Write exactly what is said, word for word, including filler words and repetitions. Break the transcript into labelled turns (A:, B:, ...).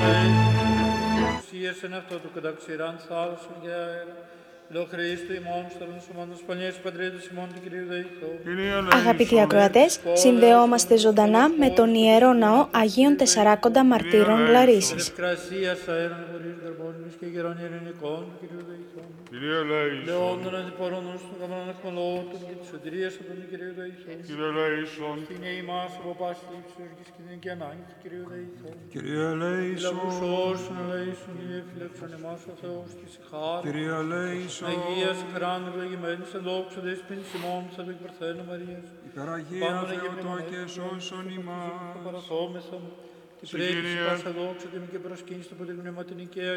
A: Ουσίασεν αυτό το καταξηράν θάλασσον και αέρα. Λο Χρήστο ημών στέλνον σωμάντος Πανιές Πατρίδος ημών του Κυρίου Δεϊθώ.
B: Αγαπητοί ακροατές, συνδεόμαστε ζωντανά με τον Ιερό Ναό Αγίων Τεσσαράκοντα Μαρτύρων Λαρίσης.
A: Ευκρασίας αέρων χωρίς καρπόνιμης και γερών ειρηνικών του Κυρίου Δεϊθώ.
C: Κύριε ελέησον.
A: Λεόντων αντιπαρόντων στον καμπανών εχμαλώτων και της σωτηρίας από τον Κυρίου Δεϊθώ.
C: Κύριε ελέησον.
A: Την ημάς από πάση λήψη οργής και την και ανάγκη του Κυρίου Δεϊθώ.
C: Κύριε ελέησον.
A: Λαβούς όσων ελέησον και διεφυλάξον εμάς ο Θεός της χάρη.
C: Κύριε ελέησον.
A: Αγίας κράνη ευλογημένης εν δόξα δες πενησιμών σαν το υπερθένο Μαρίας.
C: Υπεραγία Θεοτό και σώσον ημάς.
A: Παραθόμεθα και πρέγγιση πάσα δόξα και μη και προσκύνηση το ποτέ πνευματινικαία